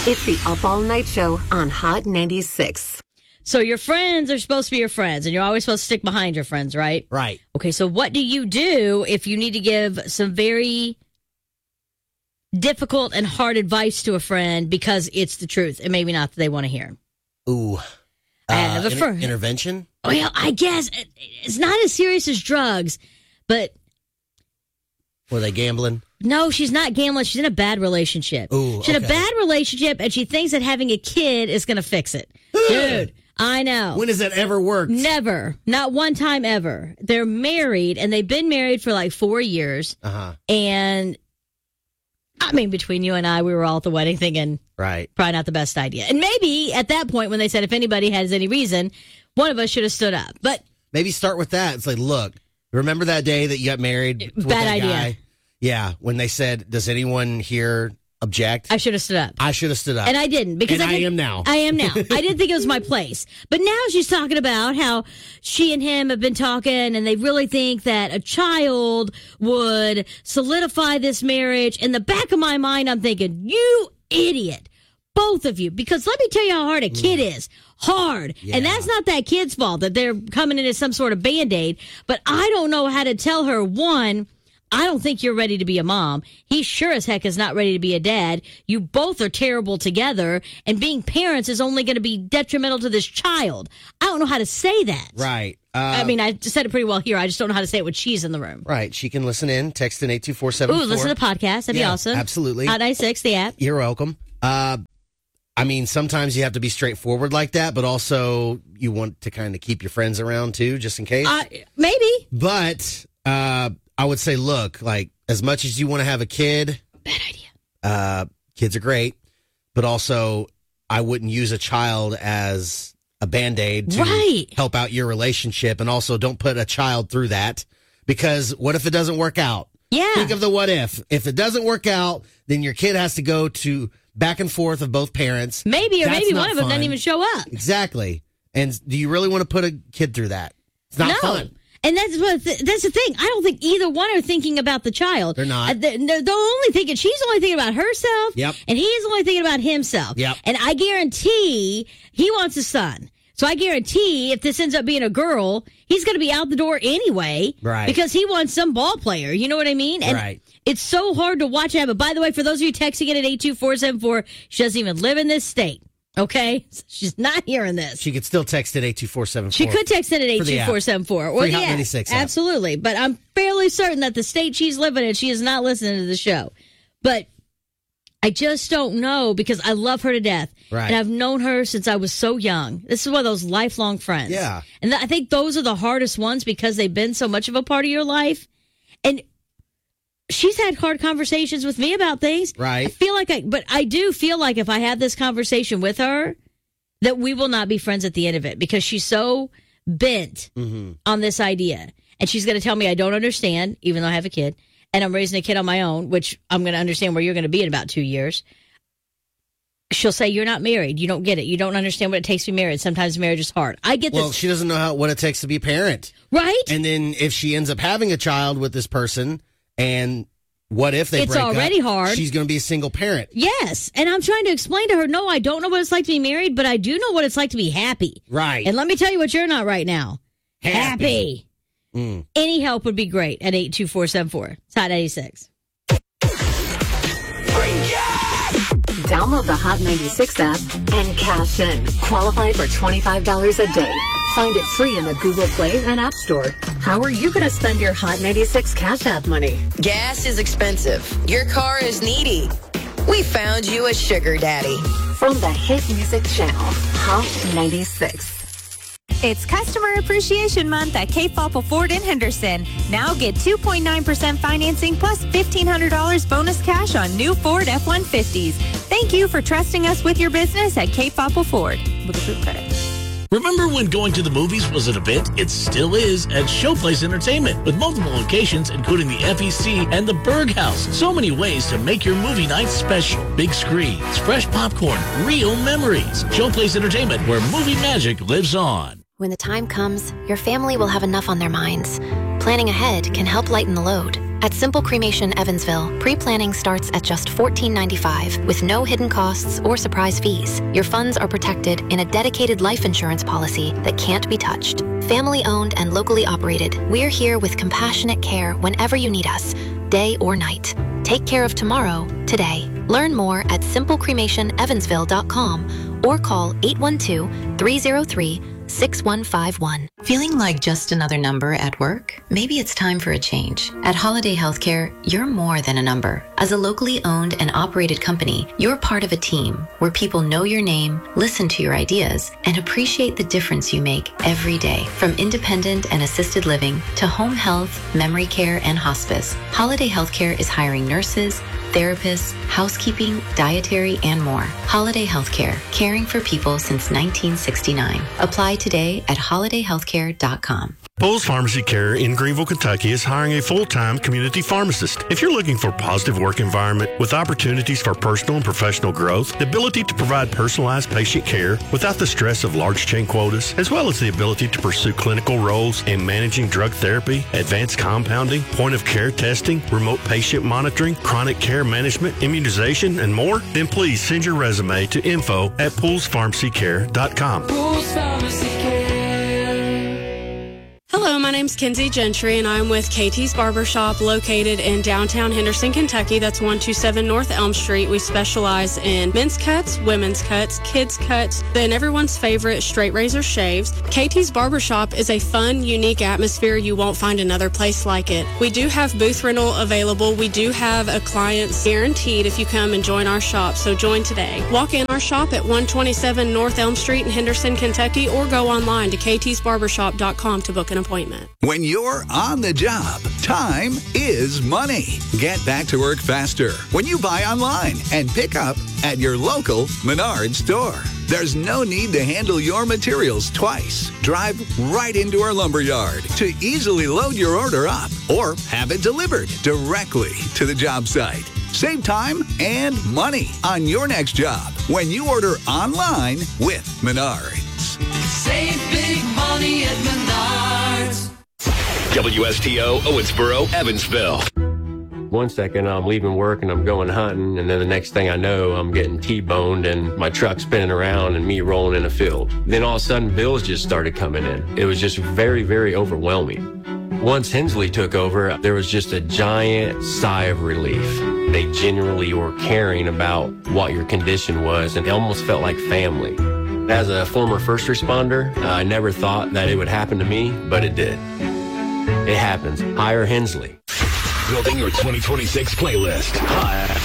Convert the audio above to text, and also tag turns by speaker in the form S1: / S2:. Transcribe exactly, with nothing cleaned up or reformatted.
S1: It's the Up All Night Show on Hot ninety-six.
S2: So your friends are supposed to be your friends, and you're always supposed to stick behind your friends, right?
S3: Right.
S2: Okay, so what do you do if you need to give some very difficult and hard advice to a friend because it's the truth and maybe not that they want to hear?
S3: Ooh.
S2: I have
S3: uh,
S2: a friend.
S3: Inter- intervention?
S2: Well, I guess it's not as serious as drugs, but...
S3: Were they gambling?
S2: No, she's not gambling. She's in a bad relationship.
S3: Ooh,
S2: she's in
S3: okay.
S2: a bad relationship, and she thinks that having a kid is going to fix it. Dude, I know.
S3: When has that ever worked?
S2: Never. Not one time ever. They're married, and they've been married for like four years.
S3: Uh-huh.
S2: And, I mean, between you and I, we were all at the wedding thinking,
S3: right,
S2: probably not the best idea. And maybe at that point when they said if anybody has any reason, one of us should have stood up. But
S3: maybe start with that. It's like, look, remember that day that you got married with
S2: bad
S3: that
S2: idea.
S3: guy? Yeah, when they said, does anyone here object?
S2: I should have stood up.
S3: I should have stood up.
S2: And I didn't. Because
S3: and
S2: I,
S3: I
S2: didn't-
S3: am now.
S2: I am now. I didn't think it was my place. But now she's talking about how she and him have been talking and they really think that a child would solidify this marriage. In the back of my mind, I'm thinking, you idiot. Both of you. Because let me tell you how hard a kid is. Hard.
S3: Yeah.
S2: And that's not that kid's fault that they're coming in as some sort of Band-Aid. But I don't know how to tell her, one, I don't think you're ready to be a mom. He sure as heck is not ready to be a dad. You both are terrible together, and being parents is only going to be detrimental to this child. I don't know how to say that.
S3: Right. Uh,
S2: I mean, I said it pretty well here. I just don't know how to say it when she's in the room.
S3: Right. She can listen in. Text in eight two four seven four.
S2: Ooh, listen to the podcast. That'd
S3: Yeah,
S2: be awesome.
S3: absolutely.
S2: Hot ninety-six, the app.
S3: You're welcome. Uh, I mean, sometimes you have to be straightforward like that, but also you want to kind of keep your friends around too, just in case.
S2: Uh, maybe.
S3: But uh, I would say, look, like, as much as you want to have a kid,
S2: bad idea.
S3: Uh, kids are great, but also I wouldn't use a child as a Band-Aid to
S2: right.
S3: help out your relationship. And also don't put a child through that, because what if it doesn't work out?
S2: Yeah.
S3: Think of the what if. If it doesn't work out, then your kid has to go to back and forth of both parents.
S2: Maybe, or
S3: That's
S2: maybe
S3: not
S2: one of them
S3: fun.
S2: doesn't even show up.
S3: Exactly. And do you really want to put a kid through that? It's not
S2: no.
S3: fun.
S2: And that's what th- that's the thing. I don't think either one are thinking about the child.
S3: They're not.
S2: Uh, they're, they're only thinking, she's only thinking about herself.
S3: Yep.
S2: And he's only thinking about himself.
S3: Yep.
S2: And I guarantee he wants a son. So I guarantee if this ends up being a girl, he's going to be out the door anyway.
S3: Right.
S2: Because he wants some ball player. You know what I mean? And
S3: right.
S2: It's so hard to watch that. But by the way, for those of you texting it at eight two four seven four, she doesn't even live in this state. Okay? She's not hearing this.
S3: She could still text at eight two four seven four.
S2: She could text it at eight two four seven four. Or
S3: Free
S2: the
S3: Hot
S2: app.
S3: ninety-six app.
S2: Absolutely. But I'm fairly certain that the state she's living in, she is not listening to the show. But I just don't know, because I love her to death.
S3: Right.
S2: And I've known her since I was so young. This is one of those lifelong friends.
S3: Yeah.
S2: And th- I think those are the hardest ones because they've been so much of a part of your life. And she's had hard conversations with me about things.
S3: Right.
S2: I feel like I, but I do feel like if I have this conversation with her, that we will not be friends at the end of it, because she's so bent
S3: mm-hmm.
S2: on this idea. And she's going to tell me I don't understand, even though I have a kid, and I'm raising a kid on my own, which I'm going to understand where you're going to be in about two years. She'll say, you're not married. You don't get it. You don't understand what it takes to be married. Sometimes marriage is hard. I get
S3: Well,
S2: this.
S3: she doesn't know how what it takes to be a parent.
S2: Right?
S3: And then if she ends up having a child with this person, and what if they
S2: It's
S3: break
S2: already
S3: up,
S2: hard.
S3: she's going to be a single parent.
S2: Yes. And I'm trying to explain to her, no, I don't know what it's like to be married, but I do know what it's like to be happy.
S3: Right.
S2: And let me tell you what you're not right now.
S3: Happy.
S2: Happy.
S3: Mm.
S2: Any help would be great at eight two four seven four. It's Hot eighty-six.
S1: Download the Hot ninety-six app and cash in. Qualify for twenty-five dollars a day. Find it free in the Google Play and App Store. How are you going to spend your Hot ninety-six Cash App money?
S4: Gas is expensive. Your car is needy. We found you a sugar daddy.
S1: From the Hit Music Channel, Hot ninety-six.
S5: It's Customer Appreciation Month at Cape Apple Ford in Henderson. Now get two point nine percent financing plus fifteen hundred dollars bonus cash on new Ford F one fifties. Thank you for trusting us with your business at Cape Apple Ford. With approved credit.
S6: Remember when going to the movies was an event? It still is at Showplace Entertainment, with multiple locations including the F E C and the Berg House. So many ways to make your movie night special. Big screens, fresh popcorn, real memories. Showplace Entertainment, where movie magic lives on.
S7: When the time comes, your family will have enough on their minds. Planning ahead can help lighten the load. At Simple Cremation Evansville, pre-planning starts at just fourteen ninety-five with no hidden costs or surprise fees. Your funds are protected in a dedicated life insurance policy that can't be touched. Family owned and locally operated, we're here with compassionate care whenever you need us, day or night. Take care of tomorrow, today. Learn more at simple cremation evansville dot com or call eight one two, three zero three, six one five one.
S8: Feeling like just another number at work? Maybe it's time for a change. At Holiday Healthcare, you're more than a number. As a locally owned and operated company, you're part of a team where people know your name, listen to your ideas, and appreciate the difference you make every day. From independent and assisted living to home health, memory care, and hospice, Holiday Healthcare is hiring nurses, therapists, housekeeping, dietary, and more. Holiday Healthcare, caring for people since nineteen sixty-nine. Apply today at holiday healthcare dot com.
S9: Bulls Pharmacy Care in Greenville, Kentucky is hiring a full-time community pharmacist. If you're looking for a positive work environment with opportunities for personal and professional growth, the ability to provide personalized patient care without the stress of large chain quotas, as well as the ability to pursue clinical roles in managing drug therapy, advanced compounding, point-of-care testing, remote patient monitoring, chronic care management, immunization, and more, then please send your resume to info at pools pharmacy care dot com.
S10: Pools Pharmacy Care. Hello, my name's Kenzie Gentry, and I'm with K T's Barbershop located in downtown Henderson, Kentucky. That's one two seven North Elm Street. We specialize in men's cuts, women's cuts, kids' cuts, and everyone's favorite straight razor shaves. K T's Barbershop is a fun, unique atmosphere. You won't find another place like it. We do have booth rental available. We do have a client's guaranteed if you come and join our shop, so join today. Walk in our shop at one twenty-seven North Elm Street in Henderson, Kentucky, or go online to k t's barbershop dot com to book an appointment.
S11: When you're on the job, time is money. Get back to work faster when you buy online and pick up at your local Menards store. There's no need to handle your materials twice. Drive right into our lumberyard to easily load your order up or have it delivered directly to the job site. Save time and money on your next job when you order online with Menards.
S12: Save big money at Menards.
S13: W S T O, Owensboro, Evansville.
S14: One second I'm leaving work and I'm going hunting, and then the next thing I know I'm getting T-boned and my truck spinning around and me rolling in a field. Then all of a sudden bills just started coming in. It was just very, very overwhelming. Once Hensley took over, there was just a giant sigh of relief. They genuinely were caring about what your condition was, and it almost felt like family. As a former first responder, uh, I never thought that it would happen to me, but it did. It happens. Hire Hensley.
S13: Building your twenty twenty-six playlist. Hi.